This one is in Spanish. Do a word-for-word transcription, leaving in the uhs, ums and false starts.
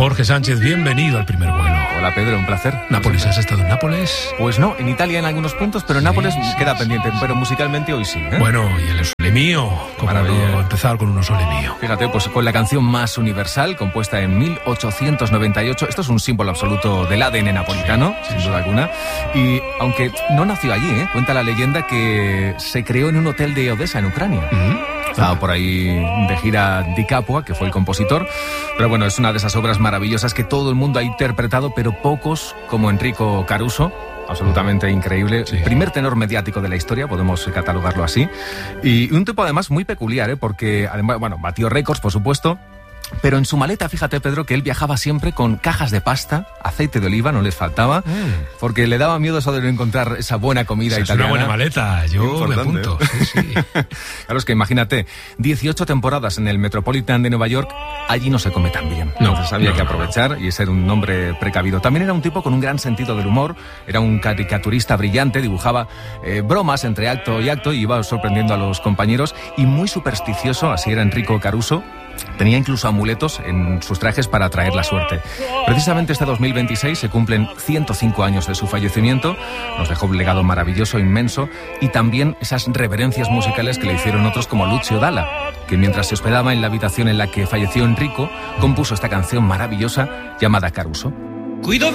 Jorge Sánchez, bienvenido al primer vuelo. Hola Pedro, un placer. ¿Nápoles? ¿Has estado en Nápoles? Pues no, en Italia en algunos puntos, pero en Sí, Nápoles sí, queda sí, pendiente, sí, pero sí. musicalmente hoy sí, ¿eh? Bueno, y el Sole Mío, como Maravilla. no empezar con un Sole Mío. Fíjate, pues con la canción más universal, compuesta en mil ochocientos noventa y ocho. Esto es un símbolo absoluto del A D N napolitano, Sí, sin sí, duda sí. alguna. Y aunque no nació allí, ¿eh? Cuenta la leyenda que se creó en un hotel de Odessa, en Ucrania. ¿Mm? Estaba por ahí de gira Di Capua, que fue el compositor. Pero bueno, es una de esas obras maravillosas que todo el mundo ha interpretado, pero pocos, como Enrico Caruso. Absolutamente increíble. Sí. El primer tenor mediático de la historia, podemos catalogarlo así. Y un tipo además muy peculiar, ¿eh? Porque además, bueno, batió récords, por supuesto. Pero en su maleta, fíjate, Pedro, que él viajaba siempre con cajas de pasta, aceite de oliva, no les faltaba, Mm. porque le daba miedo eso de no encontrar esa buena comida Es italiana. una buena maleta, yo me Importante, apunto. ¿eh? Sí, sí. Claro, es que imagínate, dieciocho temporadas en el Metropolitan de Nueva York, allí no se come tan bien. No, Entonces había no, que no, aprovechar y ser un hombre precavido. También era un tipo con un gran sentido del humor, era un caricaturista brillante, dibujaba eh, bromas entre acto y acto y iba sorprendiendo a los compañeros, y muy supersticioso, así era Enrico Caruso. Tenía incluso amuletos en sus trajes para atraer la suerte. Precisamente este dos mil veintiséis se cumplen ciento cinco años de su fallecimiento. Nos dejó un legado maravilloso, inmenso, y también esas reverencias musicales que le hicieron otros como Lucio Dalla, que mientras se hospedaba en la habitación en la que falleció Enrico, compuso esta canción maravillosa llamada Caruso. Cuido